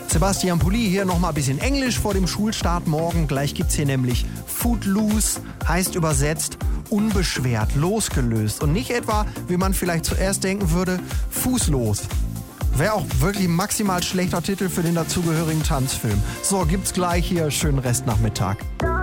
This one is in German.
Sebastian Pulli hier nochmal ein bisschen Englisch vor dem Schulstart morgen. Gleich gibt's hier nämlich Footloose, heißt übersetzt unbeschwert, losgelöst. Und nicht etwa, wie man vielleicht zuerst denken würde, fußlos. Wäre auch wirklich ein maximal schlechter Titel für den dazugehörigen Tanzfilm. So, gibt's gleich hier. Schönen Restnachmittag.